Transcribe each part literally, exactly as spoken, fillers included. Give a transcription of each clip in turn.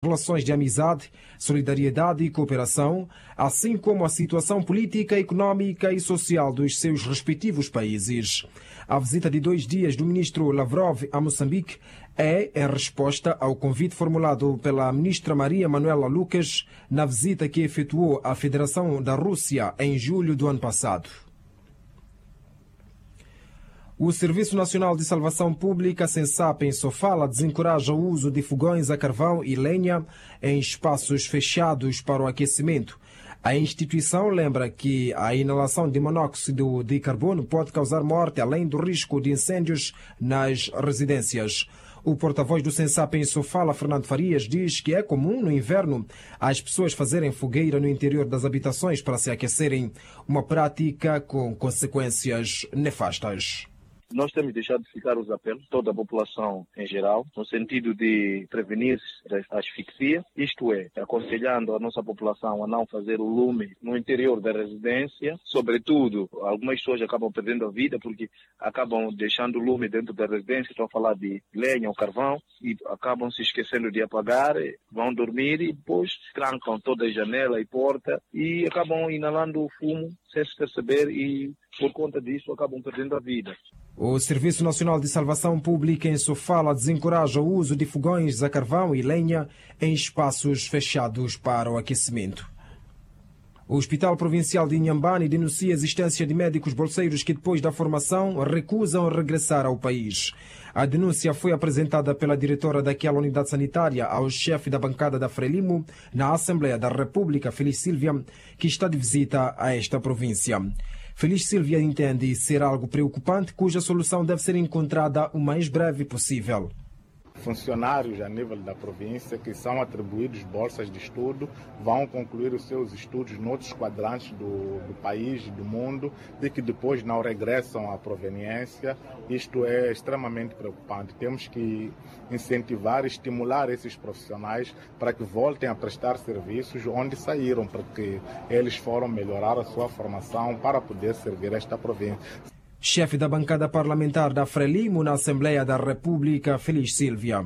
relações de amizade, solidariedade e cooperação, assim como a situação política, econômica e social dos seus respectivos países. A visita de dois dias do ministro Lavrov a Moçambique é em resposta ao convite formulado pela ministra Maria Manuela Lucas na visita que efetuou à Federação da Rússia em julho do ano passado. O Serviço Nacional de Salvação Pública, SENSAP, em Sofala, desencoraja o uso de fogões a carvão e lenha em espaços fechados para o aquecimento. A instituição lembra que a inalação de monóxido de carbono pode causar morte, além do risco de incêndios nas residências. O porta-voz do SENSAP em Sofala, Fernando Farias, diz que é comum no inverno as pessoas fazerem fogueira no interior das habitações para se aquecerem, uma prática com consequências nefastas. Nós temos deixado de ficar os apelos, toda a população em geral, no sentido de prevenir a asfixia, isto é, aconselhando a nossa população a não fazer o lume no interior da residência. Sobretudo, algumas pessoas acabam perdendo a vida porque acabam deixando o lume dentro da residência, estão a falar de lenha ou carvão, e acabam se esquecendo de apagar, vão dormir e depois trancam toda a janela e porta e acabam inalando o fumo sem se perceber e, por conta disso, acabam perdendo a vida. O Serviço Nacional de Salvação Pública em Sofala desencoraja o uso de fogões a carvão e lenha em espaços fechados para o aquecimento. O Hospital Provincial de Inhambane denuncia a existência de médicos bolseiros que, depois da formação, recusam regressar ao país. A denúncia foi apresentada pela diretora daquela unidade sanitária ao chefe da bancada da Frelimo na Assembleia da República, Feliz Silvia, que está de visita a esta província. Feliz Silvia entende ser algo preocupante, cuja solução deve ser encontrada o mais breve possível. Funcionários a nível da província que são atribuídos bolsas de estudo vão concluir os seus estudos noutros quadrantes do, do país, do mundo, e que depois não regressam à proveniência. Isto é extremamente preocupante. Temos que incentivar e estimular esses profissionais para que voltem a prestar serviços onde saíram, porque eles foram melhorar a sua formação para poder servir esta província. Chefe da bancada parlamentar da Frelimo na Assembleia da República, Feliz Silvia.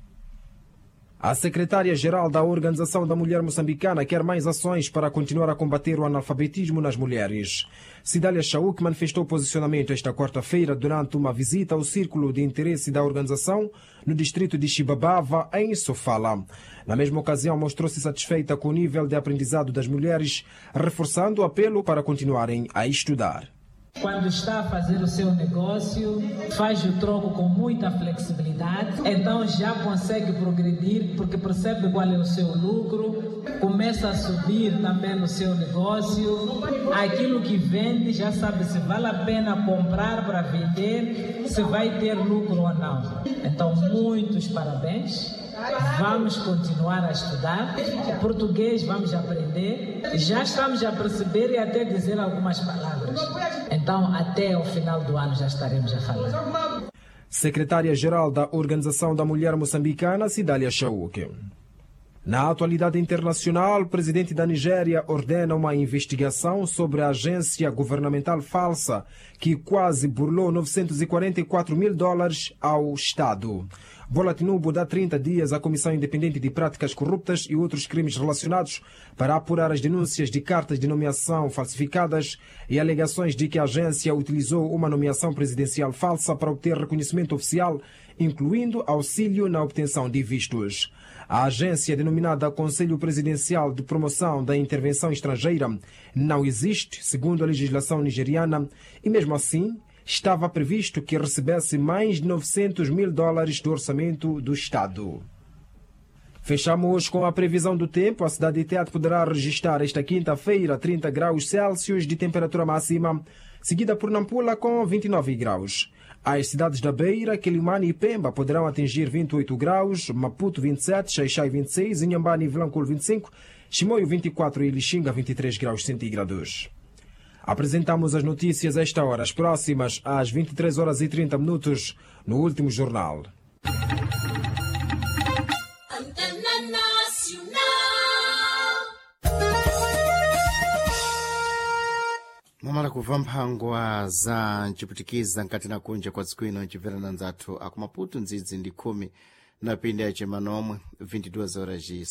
A secretária-geral da Organização da Mulher Moçambicana quer mais ações para continuar a combater o analfabetismo nas mulheres. Cidália Chauk manifestou posicionamento esta quarta-feira durante uma visita ao Círculo de Interesse da organização no distrito de Chibabava, em Sofala. Na mesma ocasião, mostrou-se satisfeita com o nível de aprendizado das mulheres, reforçando o apelo para continuarem a estudar. Quando está a fazer o seu negócio, faz o troco com muita flexibilidade, então já consegue progredir porque percebe qual é o seu lucro, começa a subir também no seu negócio, aquilo que vende já sabe se vale a pena comprar para vender, se vai ter lucro ou não. Então, muitos parabéns. Vamos continuar a estudar, o português vamos aprender, já estamos a perceber e até dizer algumas palavras. Então, até o final do ano já estaremos a falar. Secretária-geral da Organização da Mulher Moçambicana, Cidália Chauk. Na atualidade internacional, o presidente da Nigéria ordena uma investigação sobre a agência governamental falsa que quase burlou novecentos e quarenta e quatro mil dólares ao Estado. Bola Tinubu dá trinta dias à Comissão Independente de Práticas Corruptas e outros crimes relacionados para apurar as denúncias de cartas de nomeação falsificadas e alegações de que a agência utilizou uma nomeação presidencial falsa para obter reconhecimento oficial, incluindo auxílio na obtenção de vistos. A agência, denominada Conselho Presidencial de Promoção da Intervenção Estrangeira, não existe, segundo a legislação nigeriana, e mesmo assim estava previsto que recebesse mais de novecentos mil dólares do orçamento do Estado. Fechamos com a previsão do tempo. A cidade de Tete poderá registrar esta quinta-feira trinta graus Celsius de temperatura máxima, seguida por Nampula com vinte e nove graus. As cidades da Beira, Quelimane e Pemba poderão atingir vinte e oito graus, Maputo vinte e sete, Xai-Xai vinte e seis, Inhambane e Vilanculo vinte e cinco, Chimoio vinte e quatro e Lixinga vinte e três graus centígrados. Apresentamos as notícias a esta hora, as próximas às vinte e três horas e trinta minutos, no último jornal. mwamala kuva mphangwa za nciputikiza nkati na kunja kwa dziko ino ncibverana nzathu akumaputu ndzidzi ndi khumi na pindi ace manomwe vinte e duas horas e